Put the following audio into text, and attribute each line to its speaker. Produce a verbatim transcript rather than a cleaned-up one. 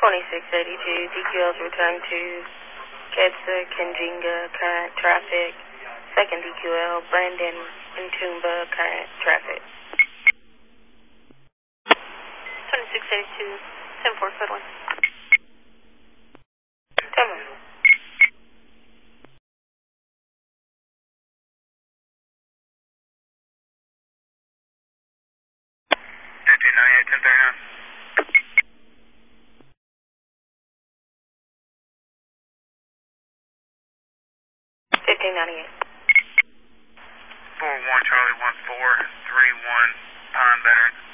Speaker 1: twenty-six eighty-two, D Q L's return to Ketsa, Kanjinga, current traffic. Second D Q L, Brandon, Ntumba, current traffic.
Speaker 2: twenty-six eighty-two, ten four settling.
Speaker 1: Come on.
Speaker 3: fifteen ninety-eight, ten thirty-nine.
Speaker 1: fifteen ninety-eight.
Speaker 3: four one Charlie one four three one, Pine Veteran.